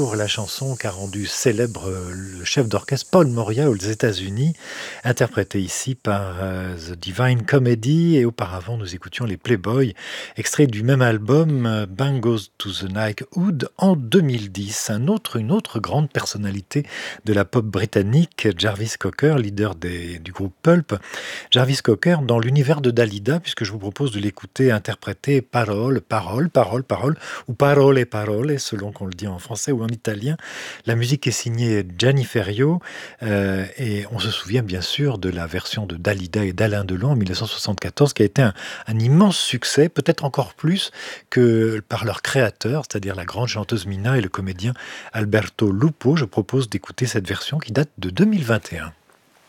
Pour la chanson qu'a rendue célèbre le chef d'orchestre Paul Moria aux États-Unis, interprétée ici par The Divine Comedy. Et auparavant, nous écoutions les Playboys, extrait du même album Bang Goes to the Nightwood en 2010. Une autre grande personnalité de la pop britannique, Jarvis Cocker, leader du groupe Pulp. Jarvis Cocker dans l'univers de Dalida, puisque je vous propose de l'écouter interpréter parole, parole, parole, parole, ou parole et parole, selon qu'on le dit en français ou en italien. La musique est signée Gianni Ferrio et on se souvient bien sûr de la version de Dalida et d'Alain Delon en 1974 qui a été un immense succès, peut-être encore plus que par leur créateur, c'est-à-dire la grande chanteuse Mina et le comédien Alberto Lupo. Je propose d'écouter cette version qui date de 2021.